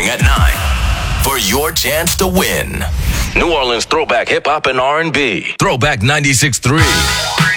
at 9 for your chance to win. New Orleans throwback hip hop and R&B. Throwback 96.3.